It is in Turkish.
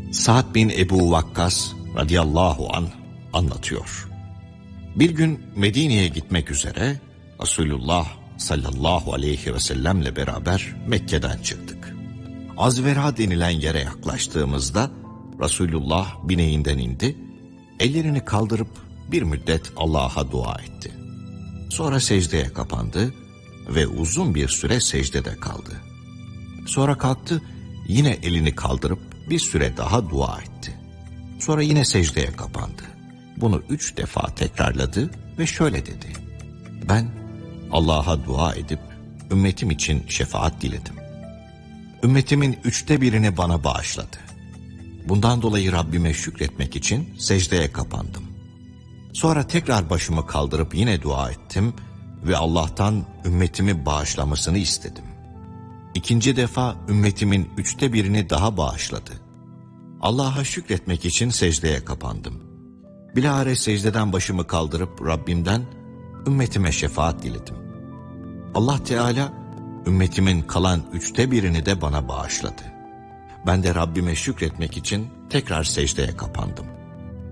Sa'd bin Ebu Vakkas radıyallahu anh anlatıyor. Bir gün Medine'ye gitmek üzere Resulullah sallallahu aleyhi ve sellemle beraber Mekke'den çıktık. Azvera denilen yere yaklaştığımızda Resulullah bineğinden indi, ellerini kaldırıp bir müddet Allah'a dua etti. Sonra secdeye kapandı ve uzun bir süre secdede kaldı. Sonra kalktı, yine elini kaldırıp bir süre daha dua etti. Sonra yine secdeye kapandı. Bunu 3 defa tekrarladı ve şöyle dedi: ben Allah'a dua edip ümmetim için şefaat diledim. Ümmetimin 1/3'ünü bana bağışladı. Bundan dolayı Rabbime şükretmek için secdeye kapandım. Sonra tekrar başımı kaldırıp yine dua ettim ve Allah'tan ümmetimi bağışlamasını istedim. 2. defa ümmetimin 1/3'ünü daha bağışladı. Allah'a şükretmek için secdeye kapandım. Bilahare secdeden başımı kaldırıp Rabbimden ümmetime şefaat diledim. Allah Teala ümmetimin kalan 1/3'ünü de bana bağışladı. Ben de Rabbime şükretmek için tekrar secdeye kapandım.